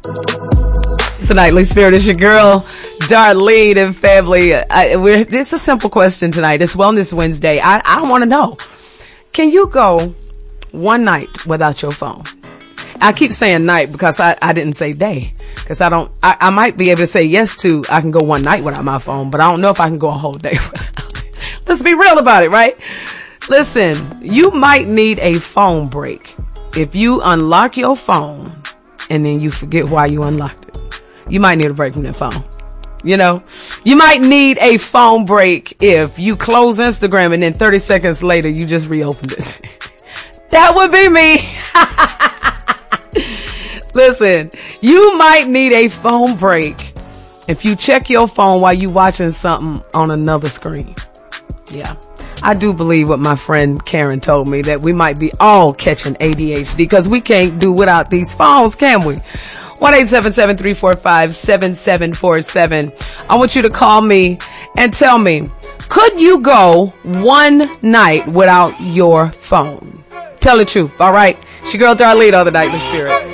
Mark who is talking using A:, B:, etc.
A: It's a Nightly Spirit. It's your girl, Darlene and family. It's a simple question tonight. It's Wellness Wednesday. I want to know, can you go one night without your phone? I keep saying night because I didn't say day. Because I might be able to say yes to, I can go one night without my phone, but I don't know if I can go a whole day without it. Let's be real about it, right? Listen, you might need a phone break if you unlock your phone and then you forget why you unlocked it. You might need a break from that phone. You know, you might need a phone break if you close Instagram and then 30 seconds later you just reopened it. That would be me. Listen, you might need a phone break if you check your phone while you watching something on another screen. Yeah. I do believe what my friend Karen told me, that we might be all catching ADHD because we can't do without these phones, can we? 1-877-345-7747. I want you to call me and tell me, could you go one night without your phone? Tell the truth, all right? It's your girl Darlene on the Nightly Spirit.